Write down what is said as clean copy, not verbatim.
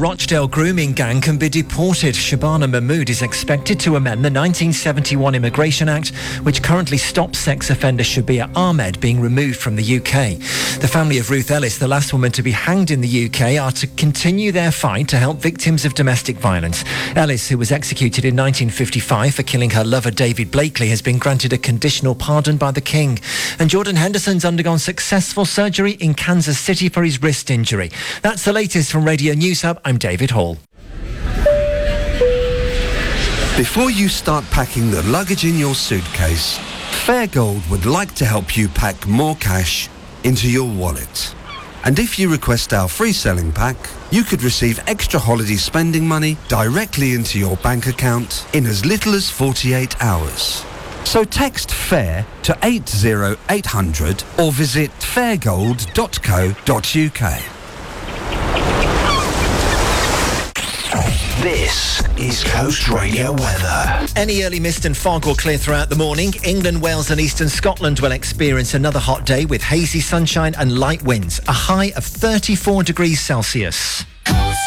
Rochdale grooming gang can be deported. Shabana Mahmood is expected to amend the 1971 Immigration Act, which currently stops sex offender Shabir Ahmed being removed from the UK. The family of Ruth Ellis, the last woman to be hanged in the UK, are to continue their fight to help victims of domestic violence. Ellis, who was executed in 1955 for killing her lover David Blakely, has been granted a conditional pardon by the King. And Jordan Henderson's undergone successful surgery in Kansas City for his wrist injury. That's the latest from Radio News Hub. I'm David Hall. Before you start packing the luggage in your suitcase, Fairgold would like to help you pack more cash into your wallet. And if you request our free selling pack, you could receive extra holiday spending money directly into your bank account in as little as 48 hours. So text FAIR to 80800 or visit fairgold.co.uk. This is Coast Radio weather. Any early mist and fog will clear throughout the morning. England, Wales and eastern Scotland will experience another hot day with hazy sunshine and light winds. A high of 34 degrees Celsius.